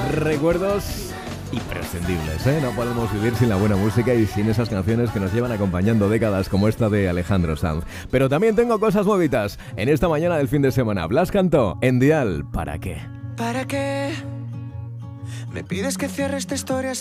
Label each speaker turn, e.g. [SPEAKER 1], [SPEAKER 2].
[SPEAKER 1] Recuerdos imprescindibles, ¿eh? No podemos vivir sin la buena música y sin esas canciones que nos llevan acompañando décadas como esta de Alejandro Sanz. Pero también tengo cosas movidas. En esta mañana del fin de semana, Blas cantó en Dial, ¿para qué?
[SPEAKER 2] ¿Para qué? Me pides que cierre esta historia